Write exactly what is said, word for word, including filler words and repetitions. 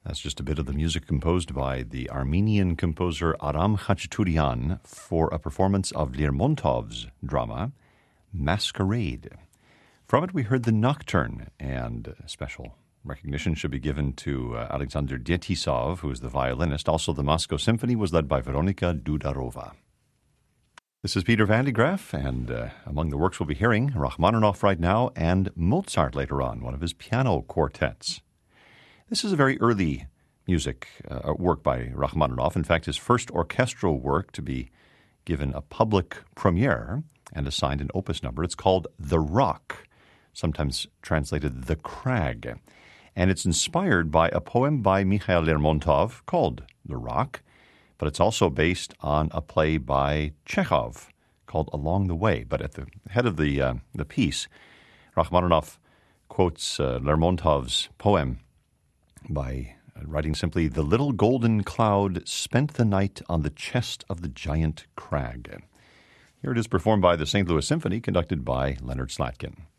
That's just a bit of the music composed by the Armenian composer Aram Khachaturian for a performance of Lermontov's drama, Masquerade. From it, we heard the Nocturne, and special recognition should be given to uh, Alexander Dietisov, who is the violinist. Also, the Moscow Symphony was led by Veronika Dudarova. This is Peter Van de Graaff, and uh, among the works we'll be hearing, Rachmaninoff right now, and Mozart later on, one of his piano quartets. This is a very early music uh, work by Rachmaninoff. In fact, his first orchestral work to be given a public premiere and assigned an opus number. It's called The Rock, sometimes translated The Crag. And it's inspired by a poem by Mikhail Lermontov called The Rock, but it's also based on a play by Chekhov called Along the Way. But at the head of the, uh, the piece, Rachmaninoff quotes uh, Lermontov's poem by writing simply, "The little golden cloud spent the night on the chest of the giant crag." Here it is performed by the Saint Louis Symphony, conducted by Leonard Slatkin.